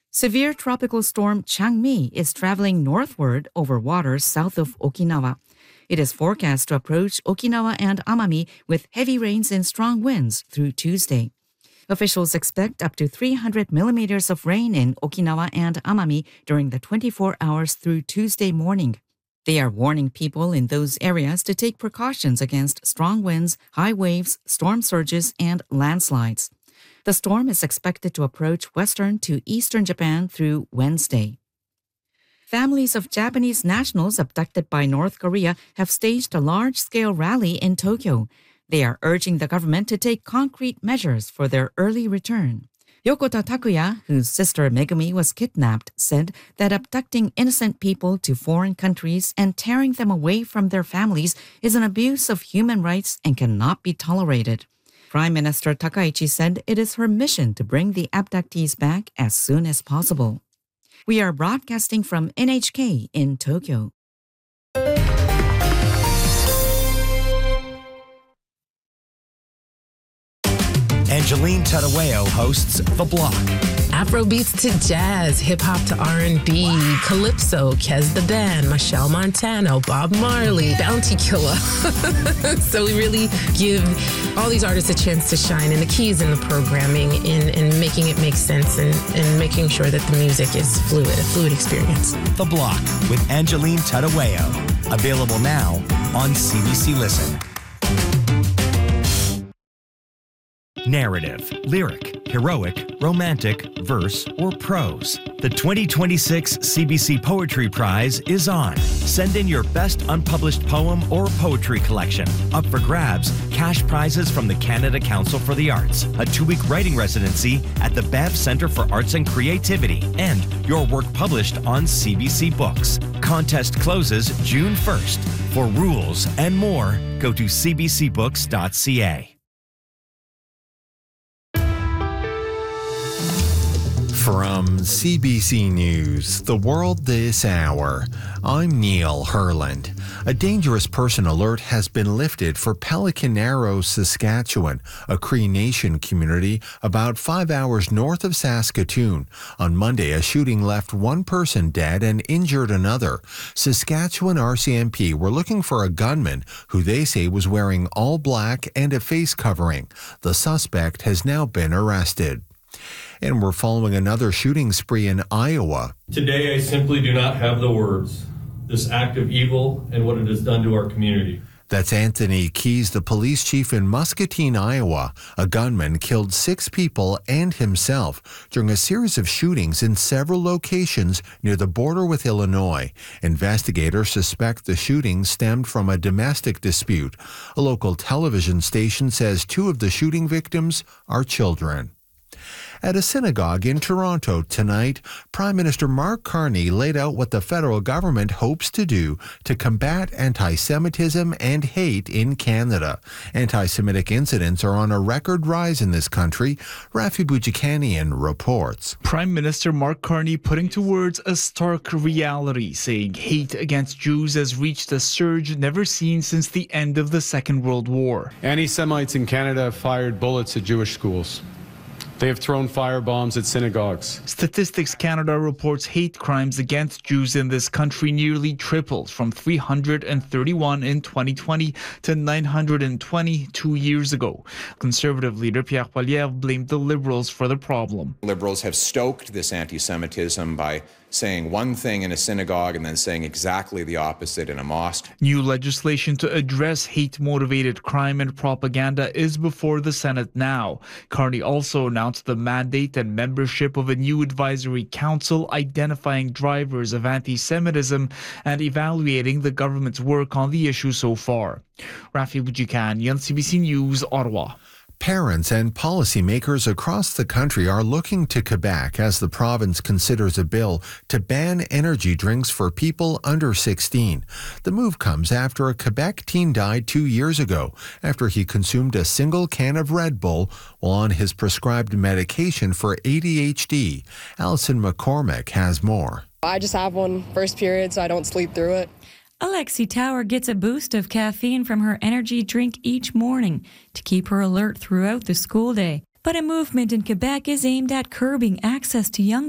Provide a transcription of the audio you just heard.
Severe tropical storm Changmi is traveling northward over waters south of Okinawa. It is forecast to approach Okinawa and Amami with heavy rains and strong winds through Tuesday. Officials expect up to 300 millimeters of rain in Okinawa and Amami during the 24 hours through Tuesday morning. They are warning people in those areas to take precautions against strong winds, high waves, storm surges, and landslides. The storm is expected to approach western to eastern Japan through Wednesday. Families of Japanese nationals abducted by North Korea have staged a large-scale rally in Tokyo. They are urging the government to take concrete measures for their early return. Yokota Takuya, whose sister Megumi was kidnapped, said that abducting innocent people to foreign countries and tearing them away from their families is an abuse of human rights and cannot be tolerated. Prime Minister Takaichi said it is her mission to bring the abductees back as soon as possible. We are broadcasting from NHK in Tokyo. Angeline Tadaweo hosts The Block. Afrobeats to jazz, hip-hop to R&B, Calypso, Kez the Dan, Michelle Montano, Bob Marley, Bounty Killer. So we really give all these artists a chance to shine, and the key is in the programming, in making it make sense, and making sure that the music is fluid, a fluid experience. The Block with Angeline Tadaweo. Available now on CBC Listen. Narrative, lyric, heroic, romantic, verse, or prose. The 2026 CBC Poetry Prize is on. Send in your best unpublished poem or poetry collection. Up for grabs, cash prizes from the Canada Council for the Arts, a 2-week writing residency at the Banff Centre for Arts and Creativity, and your work published on CBC Books. Contest closes June 1st. For rules and more, go to cbcbooks.ca. From CBC News, The World This Hour, I'm Neil Herland. A dangerous person alert has been lifted for Pelican Arrow, Saskatchewan, a Cree Nation community about 5 hours north of Saskatoon. On Monday, a shooting left one person dead and injured another. Saskatchewan RCMP were looking for a gunman who they say was wearing all black and a face covering. The suspect has now been arrested. And we're following another shooting spree in Iowa. Today, I simply do not have the words. This act of evil and what it has done to our community. That's Anthony Keys, the police chief in Muscatine, Iowa. A gunman killed 6 people and himself during a series of shootings in several locations near the border with Illinois. Investigators suspect the shooting stemmed from a domestic dispute. A local television station says 2 of the shooting victims are children. At a synagogue in Toronto tonight, Prime Minister Mark Carney laid out what the federal government hopes to do to combat anti-Semitism and hate in Canada. Anti-Semitic incidents are on a record rise in this country, Rafi Boudjikanian reports. Prime Minister Mark Carney putting to words a stark reality, saying hate against Jews has reached a surge never seen since the end of the Second World War. Anti-Semites in Canada have fired bullets at Jewish schools. They have thrown firebombs at synagogues. Statistics Canada reports hate crimes against Jews in this country nearly tripled from 331 in 2020 to 920 2 years ago. Conservative leader Pierre Poilievre blamed the Liberals for the problem. Liberals have stoked this anti-Semitism by saying one thing in a synagogue and then saying exactly the opposite in a mosque. New legislation to address hate-motivated crime and propaganda is before the Senate now. Carney also announced the mandate and membership of a new advisory council identifying drivers of anti-Semitism and evaluating the government's work on the issue so far. Rafi Boudjikanian, CBC News, Ottawa. Parents and policymakers across the country are looking to Quebec as the province considers a bill to ban energy drinks for people under 16. The move comes after a Quebec teen died 2 years ago after he consumed a single can of Red Bull while on his prescribed medication for ADHD. Alison McCormick has more. I just have one first period, so I don't sleep through it. Alexi Tower gets a boost of caffeine from her energy drink each morning to keep her alert throughout the school day. But a movement in Quebec is aimed at curbing access to young